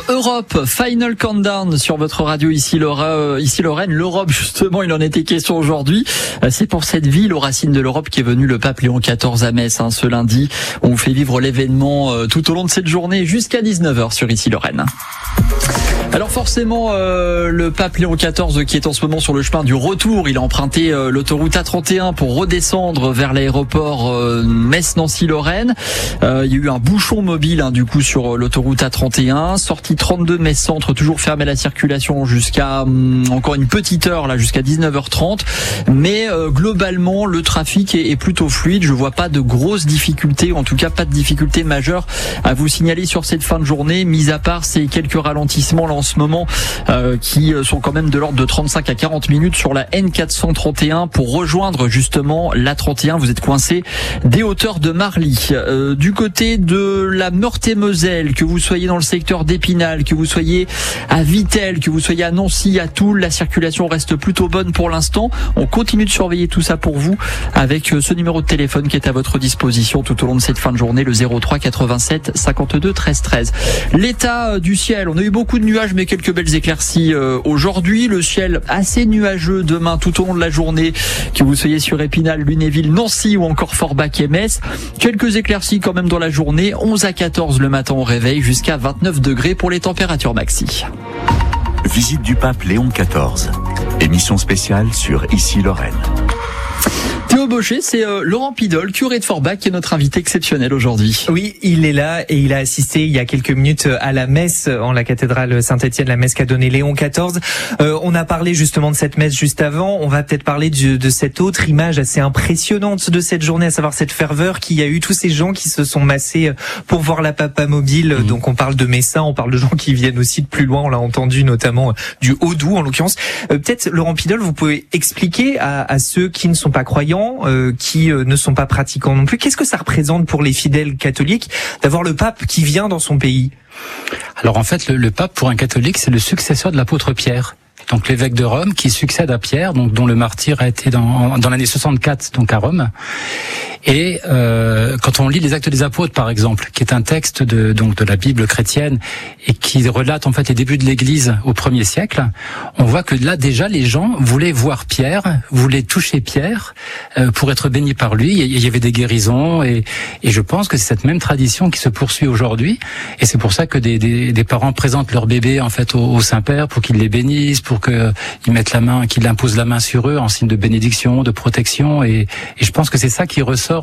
Europe, Final Countdown sur votre radio ici Lorraine. L'Europe, justement, il en était question aujourd'hui. C'est pour cette ville aux racines de l'Europe qu'est venu le pape Léon XIV à Metz ce lundi. On vous fait vivre l'événement tout au long de cette journée jusqu'à 19h sur ici Lorraine. Alors forcément, le pape Léon XIV qui est en ce moment sur le chemin du retour, il a emprunté l'autoroute A31 pour redescendre vers l'aéroport Metz-Nancy-Lorraine. Il y a eu un bouchon mobile du coup sur l'autoroute A31, sortie 32 Metz-Centre, toujours fermée à la circulation jusqu'à encore une petite heure là, jusqu'à 19h30. Mais globalement, le trafic est plutôt fluide. Je vois pas de grosses difficultés, en tout cas pas de difficultés majeures à vous signaler sur cette fin de journée, mis à part ces quelques ralentissements là en ce moment qui sont quand même de l'ordre de 35 à 40 minutes sur la N431 pour rejoindre justement l'A31. Vous êtes coincé des hauteurs de Marly. Du côté de la Meurthe-et-Moselle, que vous soyez dans le secteur d'Épinal, que vous soyez à Vittel, que vous soyez à Nancy, à Toul, la circulation reste plutôt bonne pour l'instant. On continue de surveiller tout ça pour vous avec ce numéro de téléphone qui est à votre disposition tout au long de cette fin de journée, le 03 87 52 13 13. L'état du ciel, on a eu beaucoup de nuages mais quelques belles éclaircies aujourd'hui. Le ciel assez nuageux demain tout au long de la journée, que vous soyez sur Épinal, Lunéville, Nancy ou encore Forbach et Metz. Quelques éclaircies quand même dans la journée, 11 à 14 le matin au réveil jusqu'à 29 degrés pour les températures maxi. Visite du pape Léon XIV. Émission spéciale sur Ici Lorraine. Théo Baucher, c'est Laurent Pidol, curé de Forbach, qui est notre invité exceptionnel aujourd'hui. Oui, il est là et il a assisté il y a quelques minutes à la messe en la cathédrale Saint-Étienne, la messe qu'a donnée Léon XIV. On a parlé justement de cette messe juste avant. On va peut-être parler de cette autre image assez impressionnante de cette journée, à savoir cette ferveur qu'il y a eu, tous ces gens qui se sont massés pour voir la Papa Mobile. Donc on parle de Messins, on parle de gens qui viennent aussi de plus loin. On l'a entendu notamment du Haut-Doubs en l'occurrence. Peut-être Laurent Pidol, vous pouvez expliquer à ceux qui ne sont pas croyants, qui ne sont pas pratiquants non plus. Qu'est-ce que ça représente pour les fidèles catholiques d'avoir le pape qui vient dans son pays? Alors en fait, le pape pour un catholique, c'est le successeur de l'apôtre Pierre. Donc l'évêque de Rome qui succède à Pierre, donc dont le martyre a été dans l'année 64, donc à Rome. Et quand on lit les Actes des Apôtres, par exemple, qui est un texte de la Bible chrétienne et qui relate en fait les débuts de l'Église au 1er siècle, on voit que là déjà les gens voulaient voir Pierre, voulaient toucher Pierre pour être bénis par lui. Il y avait des guérisons et je pense que c'est cette même tradition qui se poursuit aujourd'hui. Et c'est pour ça que des parents présentent leur bébé en fait au Saint-Père pour qu'il les bénisse, pour qu'ils mettent la main, qu'il impose la main sur eux en signe de bénédiction, de protection. Et je pense que c'est ça qui ressort